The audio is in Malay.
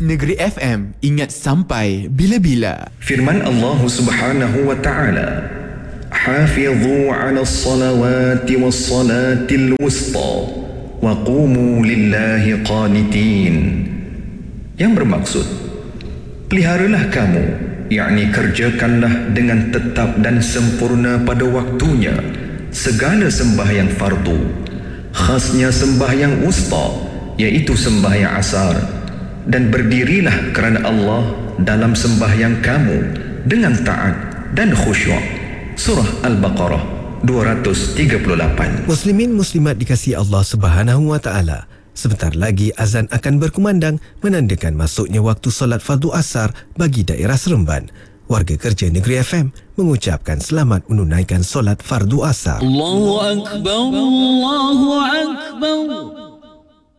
Negeri FM, ingat sampai bila-bila. Firman Allah Subhanahu wa taala, "Hafidhu 'alas salawati was salatil wusta wa qumu lillahi qanitin." Yang bermaksud, peliharalah kamu, yakni kerjakanlah dengan tetap dan sempurna pada waktunya segala sembahyang fardu, khasnya sembahyang wusta, iaitu sembahyang asar, dan berdirilah kerana Allah dalam sembahyang kamu dengan taat dan khusyuk. Surah Al-Baqarah 238. Muslimin muslimat dikasihi Allah Subhanahu wa taala. Sebentar lagi azan akan berkumandang menandakan masuknya waktu solat fardu asar bagi daerah Seremban. Warga kerja Negeri FM mengucapkan selamat menunaikan solat fardu asar. Allahu Akbar, Allahu Akbar.